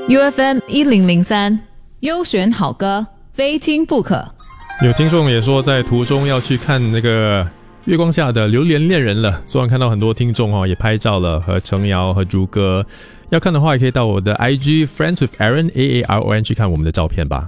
UFM 1003，优选好歌，非听不可。 有听众也说，在途中要去看那个月光下的榴莲恋人了。昨晚看到很多听众也拍照了，和程瑶和朱哥。要看的话，也可以到我的 IG Friends with Aaron AARON 去看我们的照片吧。